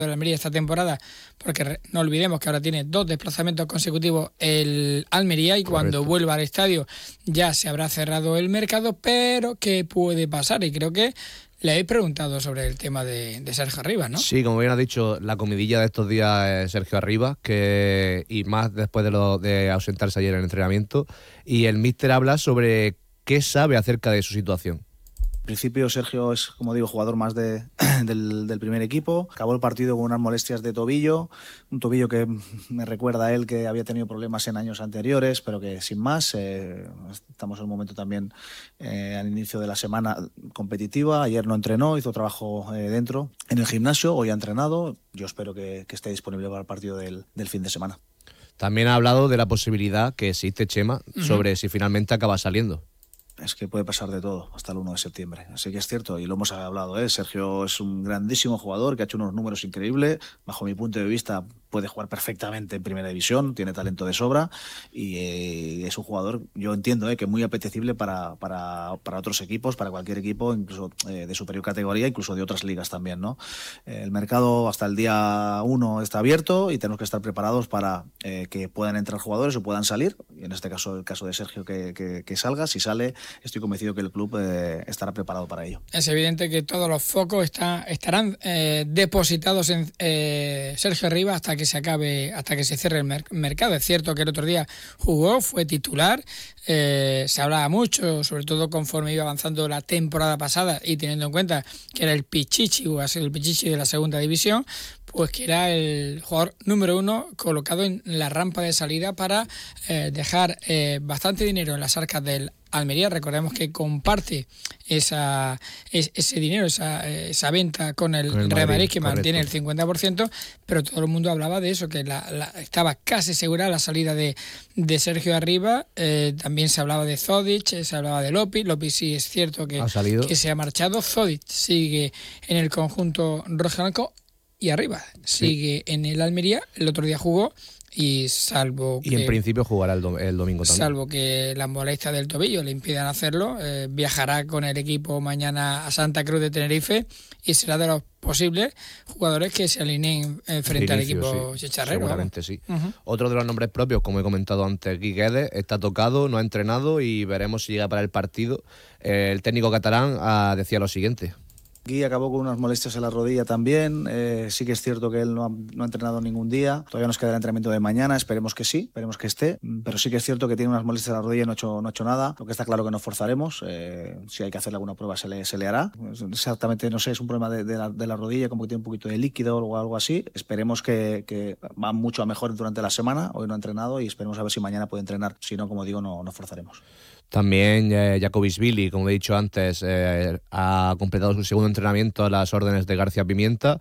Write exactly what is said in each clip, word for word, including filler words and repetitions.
de la Almería esta temporada, porque no olvidemos que ahora tiene dos desplazamientos consecutivos el Almería y cuando Correcto. vuelva al estadio ya se habrá cerrado el mercado, pero ¿qué puede pasar? Y creo que le habéis preguntado sobre el tema de, de Sergio Arribas, ¿no? Sí, como bien has dicho, la comidilla de estos días es Sergio Arribas, que y más después de, lo, de ausentarse ayer en el entrenamiento, y el míster habla sobre qué sabe acerca de su situación. En principio Sergio es, como digo, jugador más de, del, del primer equipo. Acabó el partido con unas molestias de tobillo, un tobillo que me recuerda a él que había tenido problemas en años anteriores, pero que sin más. Eh, estamos en un momento también eh, al inicio de la semana competitiva. Ayer no entrenó, hizo trabajo eh, dentro en el gimnasio, hoy ha entrenado. Yo espero que, que esté disponible para el partido del, del fin de semana. También ha hablado de la posibilidad que existe, Chema, Uh-huh. sobre si finalmente acaba saliendo. Es que puede pasar de todo hasta el uno de septiembre, así que es cierto, y lo hemos hablado, ¿eh? Sergio es un grandísimo jugador que ha hecho unos números increíbles, bajo mi punto de vista puede jugar perfectamente en primera división, tiene talento de sobra y eh, es un jugador, yo entiendo, ¿eh? que muy apetecible para, para, para otros equipos, para cualquier equipo, incluso eh, de superior categoría, incluso de otras ligas también, ¿no? Eh, el mercado hasta el día uno está abierto y tenemos que estar preparados para eh, que puedan entrar jugadores o puedan salir, y en este caso el caso de Sergio que, que, que salga, si sale estoy convencido que el club eh, estará preparado para ello. Es evidente que todos los focos está, estarán eh, depositados en eh, Sergio Arribas hasta que se acabe, hasta que se cierre el mer- mercado. Es cierto que el otro día jugó, fue titular, eh, se hablaba mucho, sobre todo conforme iba avanzando la temporada pasada y teniendo en cuenta que era el Pichichi, o a ser el Pichichi de la segunda división, pues que era el jugador número uno colocado en la rampa de salida para eh, dejar eh, bastante dinero en las arcas del Almería. Recordemos que comparte esa, es, ese dinero, esa, esa venta con el, Con el Real Madrid, Madrid, que correcto. mantiene el cincuenta por ciento, pero todo el mundo hablaba de eso, que la, la, estaba casi segura la salida de, de Sergio Arribas. Eh, también se hablaba de Zodic, se hablaba de López. López sí es cierto que, Ha salido. que se ha marchado. Zodic sigue en el conjunto rojiblanco y Arribas sigue sí. en el Almería. El otro día jugó y salvo y que, en principio jugará el, do- el domingo también. Salvo que las molestias del tobillo le impidan hacerlo, eh, viajará con el equipo mañana a Santa Cruz de Tenerife y será de los posibles jugadores que se alineen eh, frente De inicio, al equipo sí, chicharrero. seguramente sí. Uh-huh. Otro de los nombres propios, como he comentado antes, Guy Guedes, está tocado, no ha entrenado y veremos si llega para el partido. Eh, el técnico catalán ah, decía lo siguiente. Guy acabó con unas molestias en la rodilla también, eh, sí que es cierto que él no ha, no ha entrenado ningún día, todavía nos queda el entrenamiento de mañana, esperemos que sí, esperemos que esté, pero sí que es cierto que tiene unas molestias en la rodilla y no ha hecho, no ha hecho nada, lo que está claro que nos forzaremos, eh, si hay que hacerle alguna prueba se le, se le hará, exactamente, no sé, es un problema de, de, la, de la rodilla, como que tiene un poquito de líquido o algo así, esperemos que, que va mucho a mejor durante la semana, hoy no ha entrenado y esperemos a ver si mañana puede entrenar, si no, como digo, no, no forzaremos. También eh, Jacobisvili, como he dicho antes, eh, ha completado su segundo entrenamiento a las órdenes de García Pimienta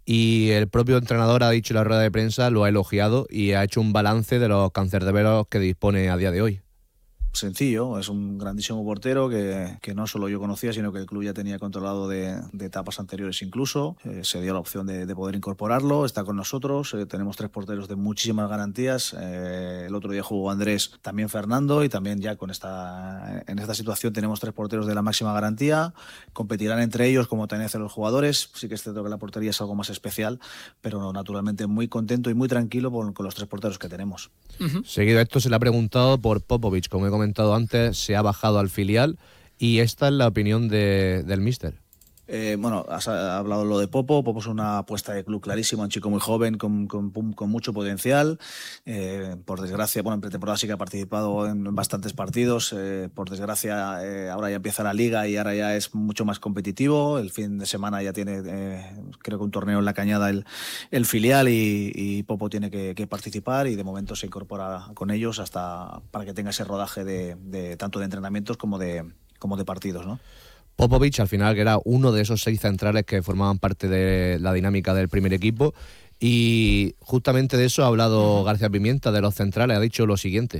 y el propio entrenador ha dicho en la rueda de prensa, lo ha elogiado y ha hecho un balance de los cancerberos que dispone a día de hoy. Sencillo, es un grandísimo portero que, que no solo yo conocía, sino que el club ya tenía controlado de, de etapas anteriores incluso. Eh, se dio la opción de, de poder incorporarlo, está con nosotros. Eh, tenemos tres porteros de muchísimas garantías. Eh, el otro día jugó Andrés, también Fernando, y también ya con esta, en esta situación tenemos tres porteros de la máxima garantía. Competirán entre ellos como también hacen los jugadores. Sí que es cierto que la portería es algo más especial, pero no, naturalmente muy contento y muy tranquilo con, con los tres porteros que tenemos. Uh-huh. Seguido esto se le ha preguntado por Popovic, como he comentado antes, se ha bajado al filial y esta es la opinión de, del míster. Eh, bueno, has hablado lo de Popo. Popo es una apuesta de club clarísima, un chico muy joven con, con, con mucho potencial. Eh, por desgracia, bueno, en pretemporada sí que ha participado en bastantes partidos. Eh, por desgracia, eh, ahora ya empieza la liga y ahora ya es mucho más competitivo. El fin de semana ya tiene, eh, creo que un torneo en la Cañada el, el filial y, y Popo tiene que, que participar y de momento se incorpora con ellos hasta para que tenga ese rodaje de, de tanto de entrenamientos como de, como de partidos, ¿no? Popovic, al final, que era uno de esos seis centrales que formaban parte de la dinámica del primer equipo. Y justamente de eso ha hablado García Pimienta, de los centrales, ha dicho lo siguiente.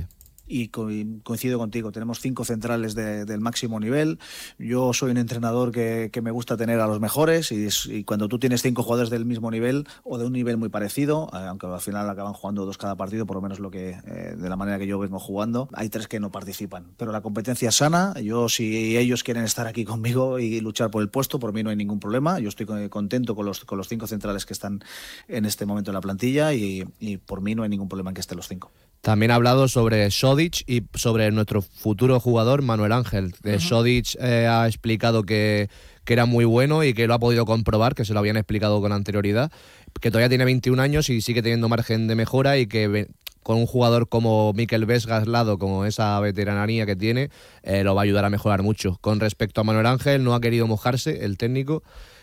y coincido contigo, tenemos cinco centrales de, del máximo nivel. Yo soy un entrenador que, que me gusta tener a los mejores y, y cuando tú tienes cinco jugadores del mismo nivel o de un nivel muy parecido, aunque al final acaban jugando dos cada partido, por lo menos lo que eh, de la manera que yo vengo jugando, hay tres que no participan. Pero la competencia es sana. Yo, si ellos quieren estar aquí conmigo y luchar por el puesto, por mí no hay ningún problema. Yo estoy contento con los, con los cinco centrales que están en este momento en la plantilla y, y por mí no hay ningún problema en que estén los cinco. También ha hablado sobre Šodić y sobre nuestro futuro jugador Manuel Ángel. Uh-huh. Šodić eh, ha explicado que, que era muy bueno y que lo ha podido comprobar, que se lo habían explicado con anterioridad, que todavía tiene veintiún años y sigue teniendo margen de mejora y que con un jugador como Mikel Vesga al lado, como esa veteranía que tiene, eh, lo va a ayudar a mejorar mucho. Con respecto a Manuel Ángel, no ha querido mojarse el técnico,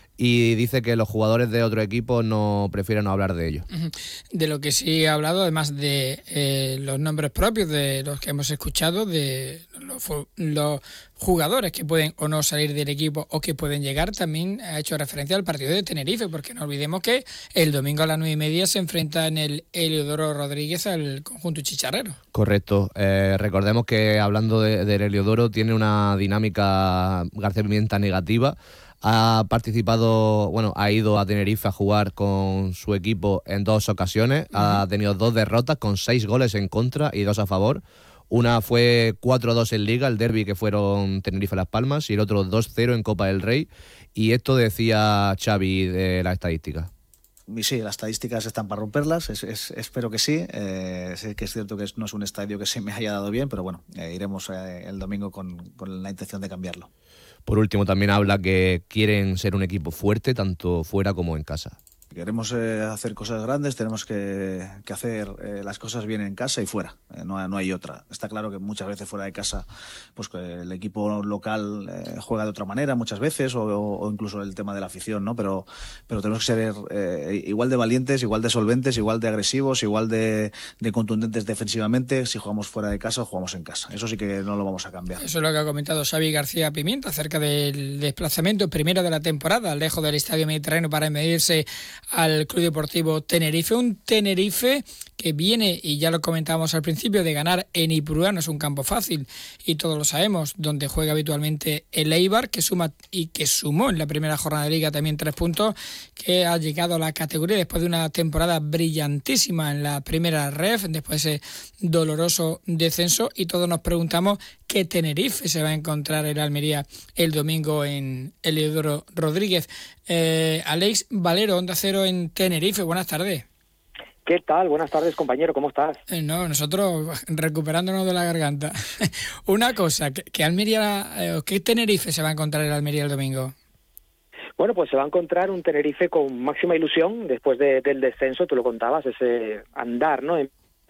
y dice que los jugadores de otro equipo no prefieren no hablar de ello. De lo que sí ha hablado, además de eh, los nombres propios de los que hemos escuchado, de los, los jugadores que pueden o no salir del equipo o que pueden llegar, también ha hecho referencia al partido de Tenerife, porque no olvidemos que el domingo a las nueve y media se enfrenta en el Heliodoro Rodríguez al conjunto chicharrero. Correcto. Eh, recordemos que hablando de, del Heliodoro tiene una dinámica García Pimienta negativa. Ha participado, bueno, ha ido a Tenerife a jugar con su equipo en dos ocasiones. Uh-huh. Ha tenido dos derrotas con seis goles en contra y dos a favor. Una fue cuatro a dos en Liga, el derbi que fueron Tenerife-Las Palmas, y el otro dos cero en Copa del Rey. Y esto decía Xavi de la estadística. Y sí, las estadísticas están para romperlas, es, es, espero que sí. Eh, sé que es cierto que no es un estadio que se me haya dado bien, pero bueno, eh, iremos eh, el domingo con, con la intención de cambiarlo. Por último, también habla que quieren ser un equipo fuerte, tanto fuera como en casa. Queremos eh, hacer cosas grandes, tenemos que, que hacer eh, las cosas bien en casa y fuera, eh, no, no hay otra. Está claro que muchas veces fuera de casa pues que el equipo local eh, juega de otra manera muchas veces, o, o incluso el tema de la afición, ¿no? Pero, pero tenemos que ser eh, igual de valientes, igual de solventes, igual de agresivos, igual de, de contundentes defensivamente si jugamos fuera de casa o jugamos en casa. Eso sí que no lo vamos a cambiar. Eso es lo que ha comentado Xavi García Pimienta acerca del desplazamiento primero de la temporada, lejos del Estadio Mediterráneo, para medirse al Club Deportivo Tenerife, un Tenerife que viene, y ya lo comentábamos al principio, de ganar en Ipurúa. No es un campo fácil y todos lo sabemos, donde juega habitualmente el Eibar, que suma y que sumó en la primera jornada de Liga también tres puntos, que ha llegado a la categoría después de una temporada brillantísima en la primera ref, después de ese doloroso descenso, y todos nos preguntamos qué Tenerife se va a encontrar el Almería el domingo en el Heliodoro Rodríguez. Eh, Alex Valero, Onda Cero en Tenerife, buenas tardes. ¿Qué tal? Buenas tardes, compañero, ¿cómo estás? Eh, no, nosotros recuperándonos de la garganta. Una cosa, ¿qué, qué Almería, eh, qué Tenerife se va a encontrar el Almería el domingo? Bueno, pues se va a encontrar un Tenerife con máxima ilusión después de, del descenso, tú lo contabas, ese andar, ¿no? Y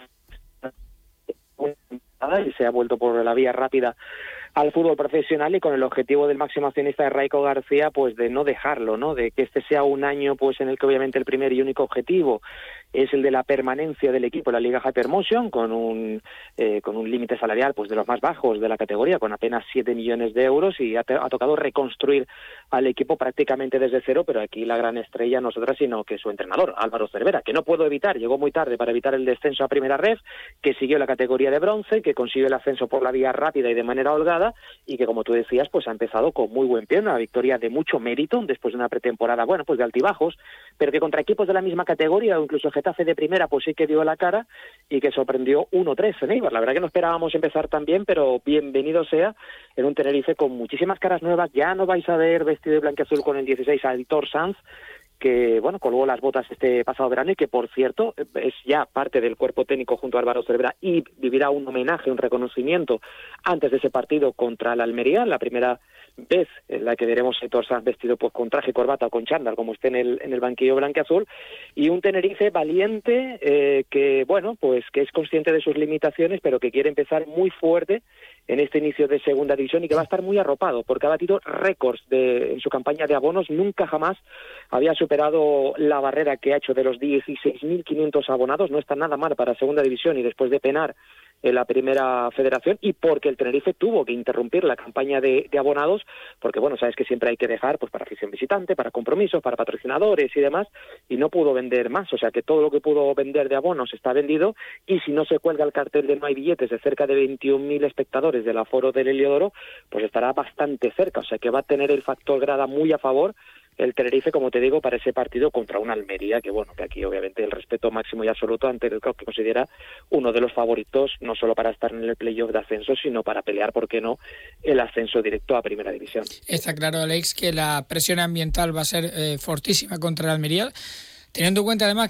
se ha vuelto por la vía rápida al fútbol profesional, y con el objetivo del máximo accionista de Raico García, pues de no dejarlo, ¿no? De que este sea un año pues en el que obviamente el primer y único objetivo es el de la permanencia del equipo en la Liga Hypermotion, con un eh, con un límite salarial pues de los más bajos de la categoría, con apenas siete millones de euros, y ha, te, ha tocado reconstruir al equipo prácticamente desde cero, pero aquí la gran estrella no es otra sino que su entrenador, Álvaro Cervera, que no puedo evitar, llegó muy tarde para evitar el descenso a primera ref, que siguió la categoría de bronce, que consiguió el ascenso por la vía rápida y de manera holgada, y que, como tú decías, pues ha empezado con muy buen pie, una victoria de mucho mérito después de una pretemporada, bueno, pues de altibajos, pero que contra equipos de la misma categoría o incluso Getafe de primera pues sí que dio la cara y que sorprendió uno tres en Eibar. La verdad que no esperábamos empezar tan bien, pero bienvenido sea en un Tenerife con muchísimas caras nuevas. Ya no vais a ver vestido de blanquiazul con el dieciséis a Aitor Sanz, que bueno, colgó las botas este pasado verano y que, por cierto, es ya parte del cuerpo técnico junto a Álvaro Cervera, y vivirá un homenaje, un reconocimiento antes de ese partido contra la Almería, la primera vez en la que veremos a Aitor Sanz vestido pues con traje, corbata o con chándal, como esté en el, en el banquillo blanquiazul, y un Tenerife valiente eh, que, bueno, pues que es consciente de sus limitaciones, pero que quiere empezar muy fuerte en este inicio de segunda división, y que va a estar muy arropado porque ha batido récords de, en su campaña de abonos. Nunca jamás había superado la barrera que ha hecho de los dieciséis mil quinientos abonados. No está nada mal para segunda división, y después de penar en la primera federación y porque el Tenerife tuvo que interrumpir la campaña de, de abonados, porque bueno, sabes que siempre hay que dejar pues para afición visitante, para compromisos, para patrocinadores y demás, y no pudo vender más, o sea que todo lo que pudo vender de abonos está vendido, y si no se cuelga el cartel de no hay billetes de cerca de veintiún mil espectadores del aforo del Heliodoro, pues estará bastante cerca, o sea que va a tener el factor grada muy a favor el Tenerife, como te digo, para ese partido contra una Almería, que bueno, que aquí obviamente el respeto máximo y absoluto ante el que considera uno de los favoritos, no solo para estar en el playoff de ascenso, sino para pelear, ¿por qué no?, el ascenso directo a Primera División. Está claro, Alex, que la presión ambiental va a ser eh, fortísima contra la Almería, teniendo en cuenta además